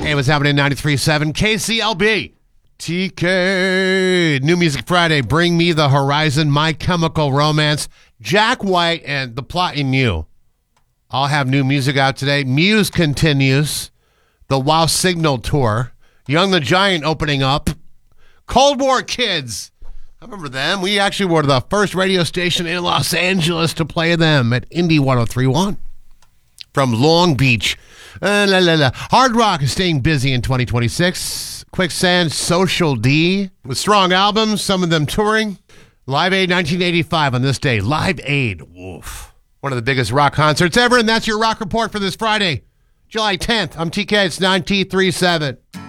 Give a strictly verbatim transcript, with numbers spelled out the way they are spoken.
Hey, what's happening? ninety-three point seven K C L B. T K. New Music Friday. Bring Me the Horizon. My Chemical Romance. Jack White and The Plotting You. I'll have new music out today. Muse continues. The Wow Signal Tour. Young the Giant opening up. Cold War Kids. I remember them. We actually were the first radio station in Los Angeles to play them at Indie one oh three point one. From Long Beach. Uh, la, la, la. Hard Rock is staying busy in twenty twenty-six. Quicksand, Social D. With strong albums, some of them touring. Live Aid nineteen eighty-five on this day. Live Aid. Woof. One of the biggest rock concerts ever, and that's your rock report for this Friday, July tenth. I'm T K. It's nine T three seven.